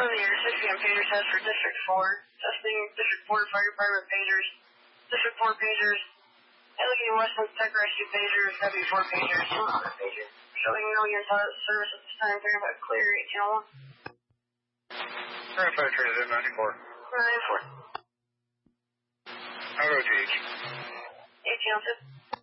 Over the air, 6 p.m. pager test for District 4. Testing District 4 Fire Department pagers. District 4 pagers. Allegheny Westland Tech Rescue pagers. W4 pagers. Pager. Showing no units out of service at this time. Verify clear, 1801. Verify transit 94. 94. I'll go GH. 1802.